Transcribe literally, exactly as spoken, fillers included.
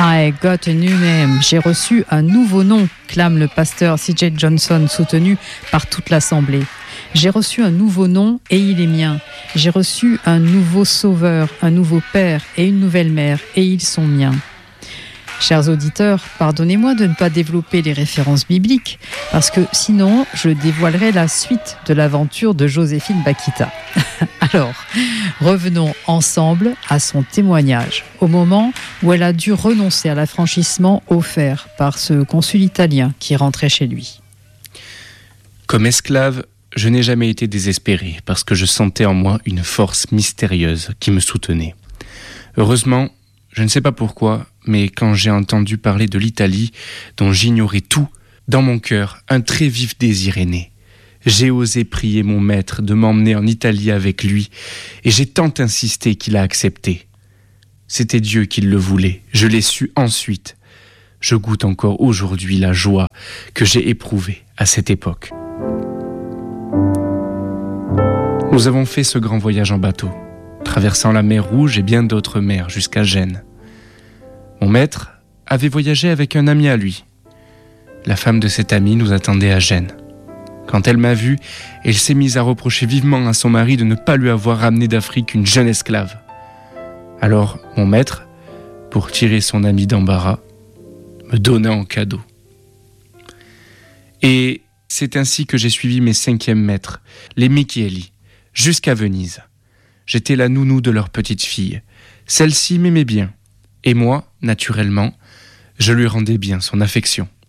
I got a new name. J'ai reçu un nouveau nom, clame le pasteur C J Johnson, soutenu par toute l'Assemblée. J'ai reçu un nouveau nom et il est mien. J'ai reçu un nouveau sauveur, un nouveau père et une nouvelle mère et ils sont miens. Chers auditeurs, pardonnez-moi de ne pas développer les références bibliques, parce que sinon, je dévoilerai la suite de l'aventure de Joséphine Bakhita. Alors, revenons ensemble à son témoignage, au moment où elle a dû renoncer à l'affranchissement offert par ce consul italien qui rentrait chez lui. Comme esclave, je n'ai jamais été désespéré, parce que je sentais en moi une force mystérieuse qui me soutenait. Heureusement, je ne sais pas pourquoi, mais quand j'ai entendu parler de l'Italie, dont j'ignorais tout, dans mon cœur, un très vif désir est né. J'ai osé prier mon maître de m'emmener en Italie avec lui, et j'ai tant insisté qu'il a accepté. C'était Dieu qui le voulait, je l'ai su ensuite. Je goûte encore aujourd'hui la joie que j'ai éprouvée à cette époque. Nous avons fait ce grand voyage en bateau, traversant la mer Rouge et bien d'autres mers jusqu'à Gênes. Mon maître avait voyagé avec un ami à lui. La femme de cet ami nous attendait à Gênes. Quand elle m'a vu, elle s'est mise à reprocher vivement à son mari de ne pas lui avoir ramené d'Afrique une jeune esclave. Alors, mon maître, pour tirer son ami d'embarras, me donna en cadeau. Et c'est ainsi que j'ai suivi mes cinquièmes maîtres, les Michieli, jusqu'à Venise. J'étais la nounou de leur petite fille. Celle-ci m'aimait bien. Et moi, naturellement, je lui rendais bien son affection.